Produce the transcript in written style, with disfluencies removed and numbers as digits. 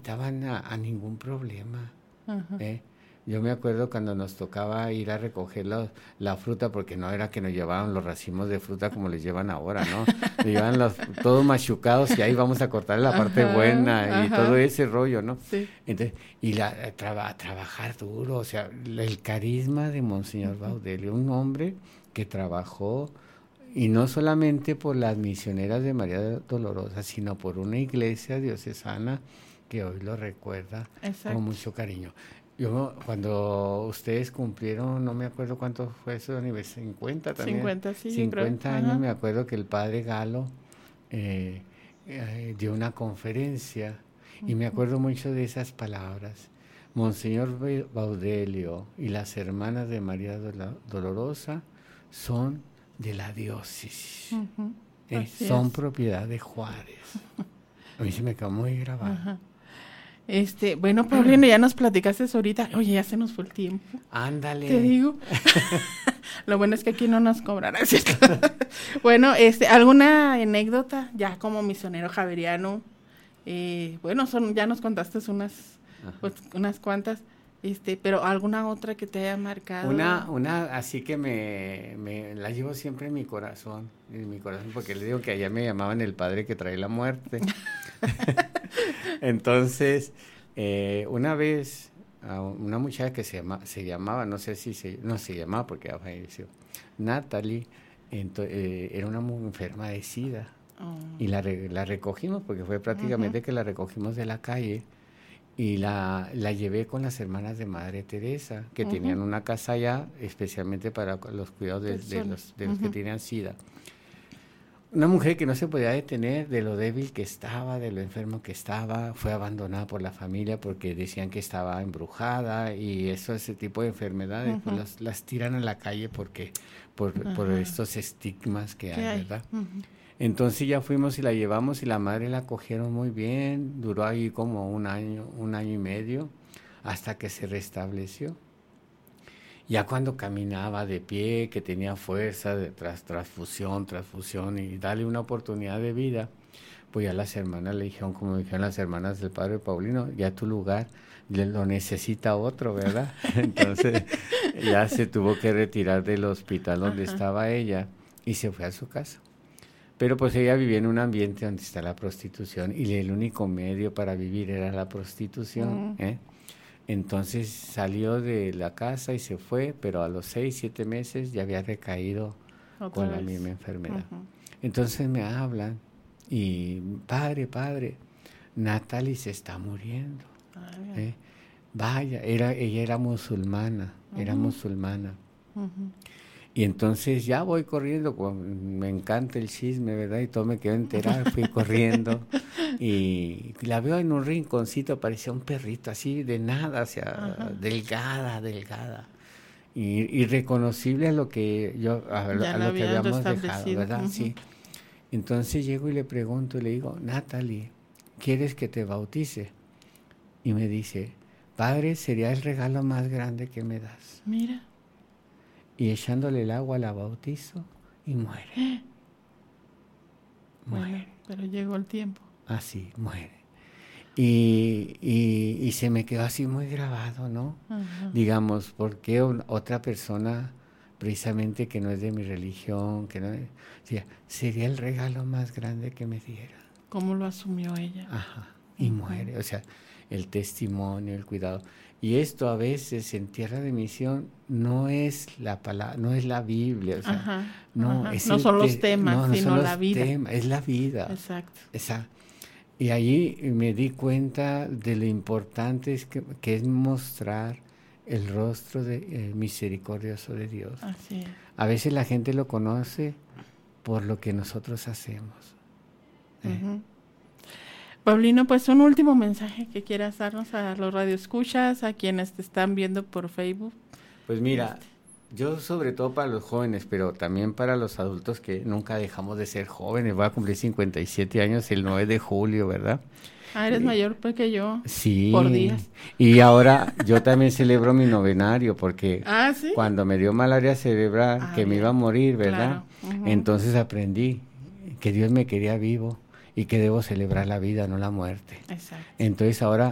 invitaban a ningún problema. Ajá. Yo me acuerdo cuando nos tocaba ir a recoger la fruta, porque no era que nos llevaban los racimos de fruta como les llevan ahora, ¿no? Nos llevaban todos machucados y ahí vamos a cortar la parte buena y todo ese rollo, ¿no? Sí. Entonces, y trabajar duro, o sea, el carisma de Monseñor Baudelio, un hombre que trabajó, y no solamente por las misioneras de María Dolorosa, sino por una iglesia diocesana que hoy lo recuerda con mucho cariño. Yo, cuando ustedes cumplieron, no me acuerdo cuánto fue su aniversario, 50 también. 50, sí, 50 años, me acuerdo que el padre Galo dio una conferencia y me acuerdo mucho de esas palabras. Monseñor Baudelio y las hermanas de María Dolorosa son de la diócesis, son propiedad de Juárez. A mí se me quedó muy grabado. Bueno, Paulino, ya nos platicaste ahorita. Oye, ya se nos fue el tiempo. Ándale. Te digo. Lo bueno es que aquí no nos cobran, ¿es cierto? Bueno, ¿alguna anécdota ya como misionero javeriano? Bueno, ya nos contaste unas cuantas, pero ¿alguna otra que te haya marcado? Una así que me la llevo siempre en mi corazón, porque le digo que allá me llamaban el padre que trae la muerte. Entonces, una vez, una muchacha que se llamaba, no sé si no se llamaba porque ya falleció, Natalie, era una enferma de SIDA. Y la recogimos, porque fue prácticamente que la recogimos de la calle, y la llevé con las hermanas de Madre Teresa, que tenían una casa allá, especialmente para los cuidados de los que tenían SIDA. Una mujer que no se podía detener de lo débil que estaba, de lo enfermo que estaba, fue abandonada por la familia porque decían que estaba embrujada, y ese tipo de enfermedades pues las tiran a la calle por estos estigmas que hay, ¿verdad? Entonces ya fuimos y la llevamos, y la madre la cogieron muy bien, duró ahí como un año y medio, hasta que se restableció. Ya cuando caminaba de pie, que tenía fuerza, transfusión, y darle una oportunidad de vida, pues ya las hermanas le dijeron, como dijeron las hermanas del padre Paulino, ya tu lugar lo necesita otro, ¿verdad? Entonces ya se tuvo que retirar del hospital donde estaba ella y se fue a su casa. Pero pues ella vivía en un ambiente donde está la prostitución, y el único medio para vivir era la prostitución, Entonces salió de la casa y se fue, pero a los 6, 7 meses ya había recaído con la misma enfermedad. Entonces me hablan y, padre, Natalie se está muriendo. Vaya, ella era musulmana, Y entonces ya voy corriendo, me encanta el chisme, ¿verdad? Y todo me quedó enterar, fui corriendo y la veo en un rinconcito, parecía un perrito así de nada, o sea, delgada, irreconocible a lo que a lo que habíamos dejado, ¿verdad? Sí. Entonces llego y le pregunto y le digo, Natalie, ¿quieres que te bautice? Y me dice, padre, sería el regalo más grande que me das. Mira. Y echándole el agua la bautizo y muere. Bueno, pero llegó el tiempo. Así, muere. Y se me quedó así muy grabado, ¿no? Digamos, porque otra persona, precisamente que no es de mi religión, que no es, sería el regalo más grande que me diera. ¿Cómo lo asumió ella? Y muere, o sea, el testimonio, el cuidado. Y esto a veces en tierra de misión no es la palabra, no es la Biblia, o sea, no son los temas, sino la vida. Es la vida. Exacto. Y ahí me di cuenta de lo importante que es mostrar el rostro misericordioso de Dios. Así es. A veces la gente lo conoce por lo que nosotros hacemos. Paulino, pues un último mensaje que quieras darnos a los radioescuchas, a quienes te están viendo por Facebook. Pues mira, yo sobre todo para los jóvenes, pero también para los adultos que nunca dejamos de ser jóvenes. Voy a cumplir 57 años el 9 de julio, ¿verdad? Eres mayor que yo. Sí. Por días. Y ahora yo también celebro mi novenario porque ¿sí? Cuando me dio malaria cerebral, que me iba a morir, ¿verdad? Claro. Entonces aprendí que Dios me quería vivo y que debo celebrar la vida, no la muerte. Exacto. Entonces ahora